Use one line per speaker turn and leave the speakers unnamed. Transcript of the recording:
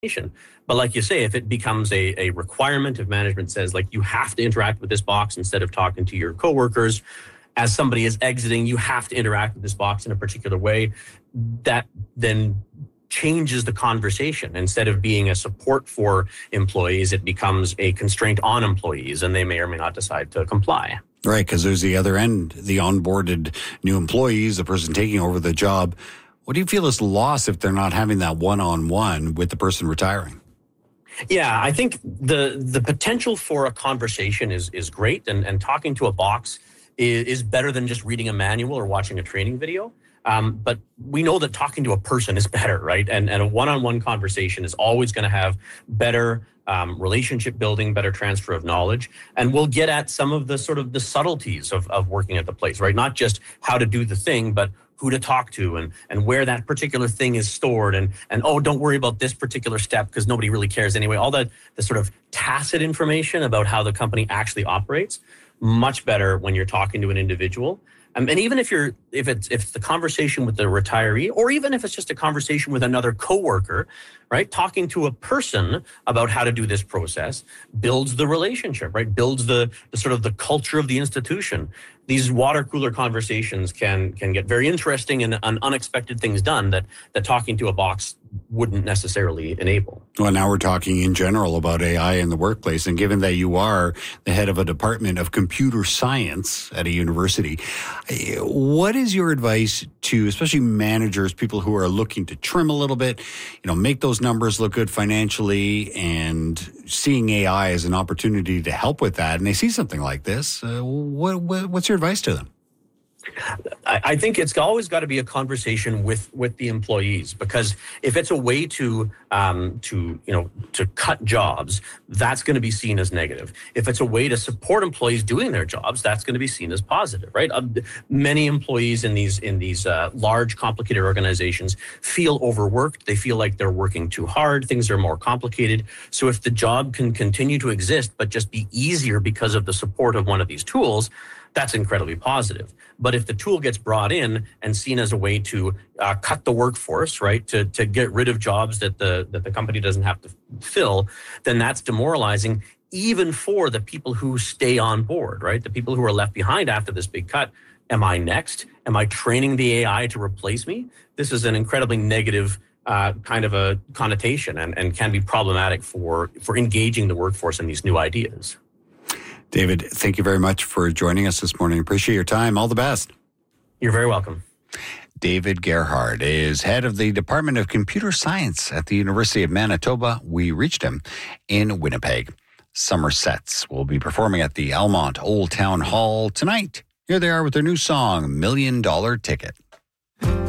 But like you say, if it becomes a requirement, if management says, like, you have to interact with this box instead of talking to your coworkers, as somebody is exiting, you have to interact with this box in a particular way, that then changes the conversation. Instead of being a support for employees, it becomes a constraint on employees, and they may or may not decide to comply.
Right, because there's the other end, the onboarded new employees, the person taking over the job. What do you feel is lost if they're not having that one-on-one with the person retiring?
Yeah, I think the potential for a conversation is great, and talking to a box is better than just reading a manual or watching a training video. But we know that talking to a person is better, right? And a one-on-one conversation is always going to have better relationship building, better transfer of knowledge. And we'll get at some of the sort of the subtleties of working at the place, right? Not just how to do the thing, but who to talk to and where that particular thing is stored. And oh, don't worry about this particular step because nobody really cares anyway. All the sort of tacit information about how the company actually operates, much better when you're talking to an individual. And even if it's the conversation with the retiree, or even if it's just a conversation with another coworker, right? Talking to a person about how to do this process builds the relationship, right? Builds the sort of the culture of the institution. These water cooler conversations can get very interesting and unexpected things done that talking to a box wouldn't necessarily enable.
Well, now we're talking in general about AI in the workplace. And given that you are the head of a department of computer science at a university, what is your advice to especially managers, people who are looking to trim a little bit, make those numbers look good financially, and seeing AI as an opportunity to help with that, and they see something like this? What's your advice to them?
I think it's always got to be a conversation with the employees, because if it's a way to cut jobs, that's going to be seen as negative. If it's a way to support employees doing their jobs, that's going to be seen as positive, right? Many employees in these large, complicated organizations feel overworked. They feel like they're working too hard. Things are more complicated. So if the job can continue to exist but just be easier because of the support of one of these tools, that's incredibly positive. But if the tool gets brought in and seen as a way to cut the workforce, right, to get rid of jobs that the company doesn't have to fill, then that's demoralizing, even for the people who stay on board, right? The people who are left behind after this big cut. Am I next? Am I training the AI to replace me? This is an incredibly negative kind of a connotation, and can be problematic for engaging the workforce in these new ideas.
David, thank you very much for joining us this morning. Appreciate your time. All the best.
You're very welcome.
David Gerhard is head of the Department of Computer Science at the University of Manitoba. We reached him in Winnipeg. Somersets will be performing at the Almont Old Town Hall tonight. Here they are with their new song, $1 Million Ticket.